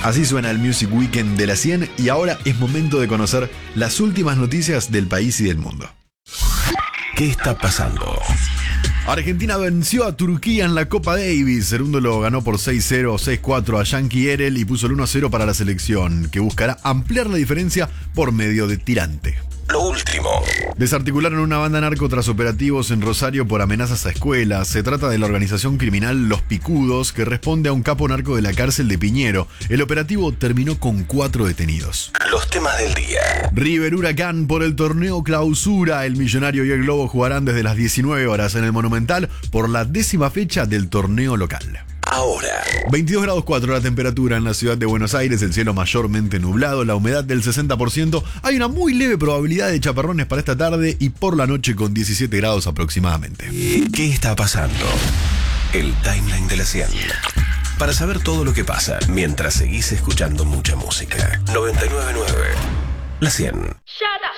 Así suena el Music Weekend de la 100 y ahora es momento de conocer las últimas noticias del país y del mundo. ¿Qué está pasando? Argentina venció a Turquía en la Copa Davis. Cerundo lo ganó por 6-0, 6-4 a Yankee Erel y puso el 1-0 para la selección, que buscará ampliar la diferencia por medio de tirante. Lo último. Desarticularon una banda narco tras operativos en Rosario por amenazas a escuelas. Se trata de la organización criminal Los Picudos, que responde a un capo narco de la cárcel de Piñero. El operativo terminó con 4 detenidos. Los temas del día. River Huracán por el torneo Clausura. El Millonario y el Globo jugarán desde las 19 horas en el Monumental por la 10ª fecha del torneo local. Ahora. 22 grados 4 la temperatura en la ciudad de Buenos Aires, el cielo mayormente nublado, la humedad del 60%, hay una muy leve probabilidad de chaparrones para esta tarde y por la noche con 17 grados aproximadamente. ¿Qué está pasando? El timeline de la 100. Para saber todo lo que pasa mientras seguís escuchando mucha música. 99.9. La 100. Shut up.